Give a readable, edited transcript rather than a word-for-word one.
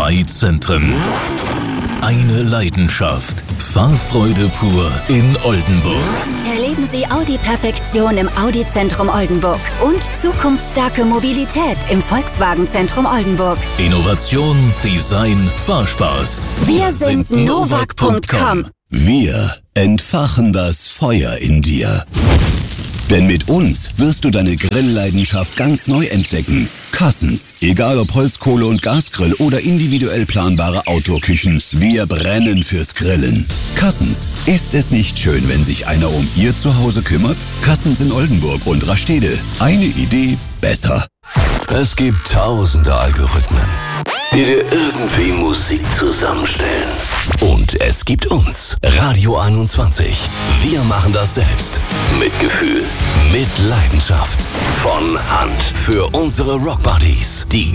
2 Zentren. Eine Leidenschaft. Fahrfreude pur in Oldenburg. Erleben Sie Audi-Perfektion im Audi-Zentrum Oldenburg und zukunftsstarke Mobilität im Volkswagen-Zentrum Oldenburg. Innovation, Design, Fahrspaß. Wir sind Novak.com. Wir entfachen das Feuer in dir. Denn mit uns wirst du deine Grillleidenschaft ganz neu entdecken. Cassens, egal ob Holzkohle- und Gasgrill oder individuell planbare Outdoor-Küchen, wir brennen fürs Grillen. Cassens, ist es nicht schön, wenn sich einer um Ihr Zuhause kümmert? Cassens in Oldenburg und Rastede. Eine Idee besser. Es gibt tausende Algorithmen, die dir irgendwie Musik zusammenstellen. Und es gibt uns, Radio 21. Wir machen das selbst. Mit Gefühl, mit Leidenschaft. Von Hand. Für unsere Rockbuddies, die